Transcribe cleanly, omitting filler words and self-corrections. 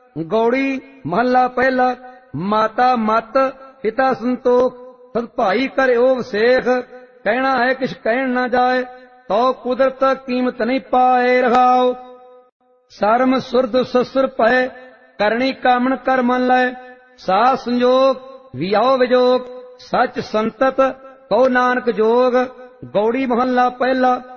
गौड़ी महला पहला। माता मत पिता संतोख, सद भाई कर ओग सेख। कहना है किछ कहन न जाए, तो कुदरत कीमत नहीं पाए रखाओ। सरम सुरद ससुर पै, करनी कामन कर मन लय। सा संजोग वियाओ विजोग, सच संतत कहो नानक जोग। गौड़ी महला पहला।